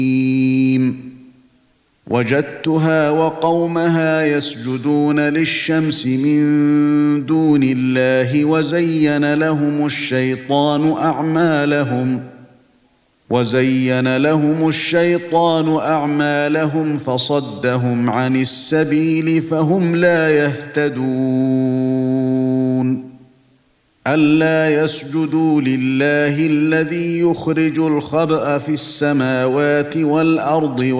وجدتها وقومها يسجدون للشمس من دون الله وزين لهم الشيطان أعمالهم فصدهم عن السبيل فهم لا يهتدون ألا يسجدوا لله الذي يخرج الخبأ في السماوات والأرض